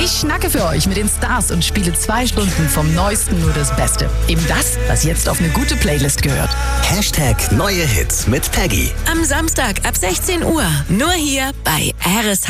Ich schnacke für euch mit den Stars und spiele 2 Stunden vom Neuesten nur das Beste. Eben das, was jetzt auf eine gute Playlist gehört. Hashtag Neue Hits mit Peggy. Am Samstag ab 16 Uhr. Nur hier bei RSH.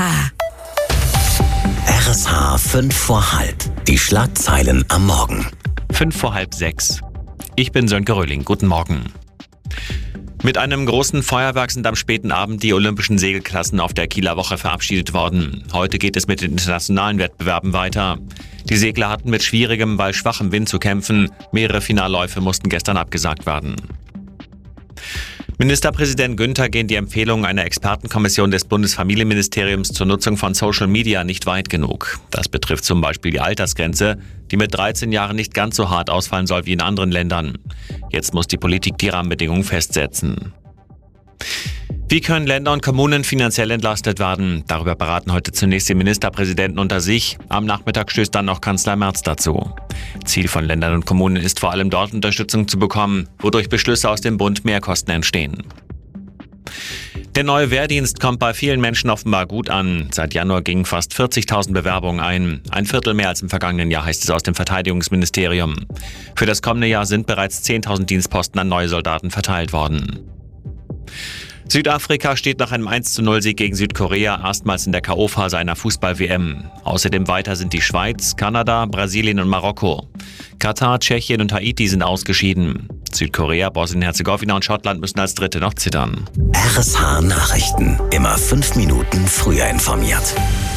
RSH 5 vor halb. Die Schlagzeilen am Morgen. 5 vor halb 6. Ich bin Sönke Röhling. Guten Morgen. Mit einem großen Feuerwerk sind am späten Abend die olympischen Segelklassen auf der Kieler Woche verabschiedet worden. Heute geht es mit den internationalen Wettbewerben weiter. Die Segler hatten mit schwierigem, weil schwachem Wind zu kämpfen. Mehrere Finalläufe mussten gestern abgesagt werden. Ministerpräsident Günther gehen die Empfehlungen einer Expertenkommission des Bundesfamilienministeriums zur Nutzung von Social Media nicht weit genug. Das betrifft zum Beispiel die Altersgrenze, die mit 13 Jahren nicht ganz so hart ausfallen soll wie in anderen Ländern. Jetzt muss die Politik die Rahmenbedingungen festsetzen. Wie können Länder und Kommunen finanziell entlastet werden? Darüber beraten heute zunächst die Ministerpräsidenten unter sich. Am Nachmittag stößt dann noch Kanzler Merz dazu. Ziel von Ländern und Kommunen ist vor allem dort Unterstützung zu bekommen, wodurch Beschlüsse aus dem Bund Mehrkosten entstehen. Der neue Wehrdienst kommt bei vielen Menschen offenbar gut an. Seit Januar gingen fast 40.000 Bewerbungen ein. Ein Viertel mehr als im vergangenen Jahr, heißt es aus dem Verteidigungsministerium. Für das kommende Jahr sind bereits 10.000 Dienstposten an neue Soldaten verteilt worden. Südafrika steht nach einem 1:0-Sieg gegen Südkorea erstmals in der K.O.-Phase einer Fußball-WM. Außerdem weiter sind die Schweiz, Kanada, Brasilien und Marokko. Katar, Tschechien und Haiti sind ausgeschieden. Südkorea, Bosnien-Herzegowina und Schottland müssen als Dritte noch zittern. RSH Nachrichten. Immer 5 Minuten früher informiert.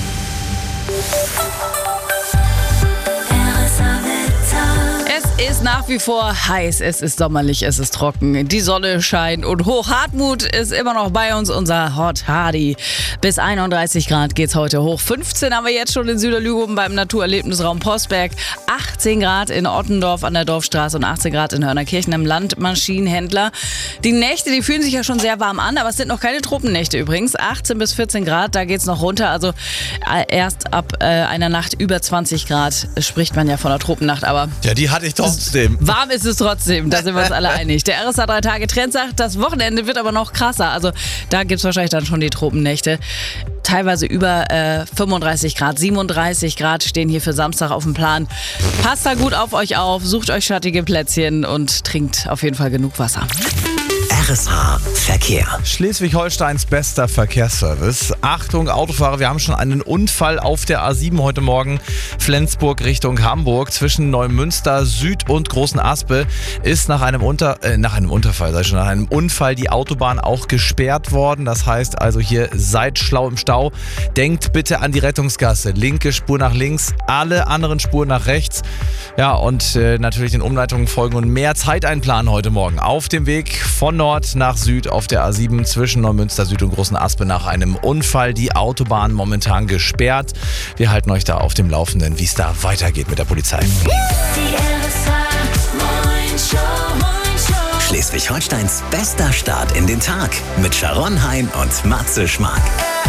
Es ist nach wie vor heiß, es ist sommerlich, es ist trocken, die Sonne scheint und Hochhartmut ist immer noch bei uns, unser Hot Hardy. Bis 31 Grad geht's heute hoch. 15 haben wir jetzt schon in Süderlügum beim Naturerlebnisraum Postberg, 18 Grad in Ottendorf an der Dorfstraße und 18 Grad in Hörnerkirchen im Landmaschinenhändler. Die Nächte, die fühlen sich ja schon sehr warm an, aber es sind noch keine Tropennächte übrigens. 18 bis 14 Grad, da geht's noch runter, also erst ab einer Nacht über 20 Grad spricht man ja von einer Tropennacht, aber... Ja, die hatte ich trotzdem. Warm ist es trotzdem, da sind wir uns alle einig. Der RSH 3-Tage-Trend sagt, das Wochenende wird aber noch krasser. Also da gibt es wahrscheinlich dann schon die Tropennächte. Teilweise über 35 Grad, 37 Grad stehen hier für Samstag auf dem Plan. Passt da gut auf euch auf, sucht euch schattige Plätzchen und trinkt auf jeden Fall genug Wasser. RSH Verkehr. Schleswig-Holsteins bester Verkehrsservice. Achtung, Autofahrer, wir haben schon einen Unfall auf der A7 heute Morgen. Flensburg Richtung Hamburg zwischen Neumünster Süd und Großen Aspe ist nach einem Unfall die Autobahn auch gesperrt worden. Das heißt also hier, seid schlau im Stau. Denkt bitte an die Rettungsgasse. Linke Spur nach links, alle anderen Spuren nach rechts. Ja, und natürlich den Umleitungen folgen und mehr Zeit einplanen heute Morgen. Auf dem Weg von Nord nach Süd auf der A7 zwischen Neumünster Süd und Großen Aspe nach einem Unfall. Die Autobahn momentan gesperrt. Wir halten euch da auf dem Laufenden, wie es da weitergeht mit der Polizei. Schleswig-Holsteins bester Start in den Tag mit Sharon Hein und Matze Schmark.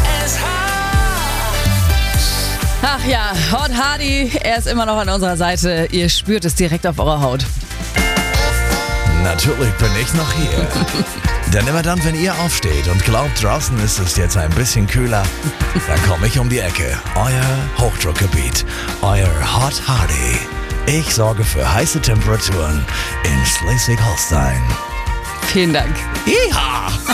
Ach ja, Hot Hardy, er ist immer noch an unserer Seite. Ihr spürt es direkt auf eurer Haut. Natürlich bin ich noch hier. Denn immer dann, wenn ihr aufsteht und glaubt, draußen ist es jetzt ein bisschen kühler, dann komme ich um die Ecke. Euer Hochdruckgebiet, euer Hot Hardy. Ich sorge für heiße Temperaturen in Schleswig-Holstein. Vielen Dank. Yeehaw!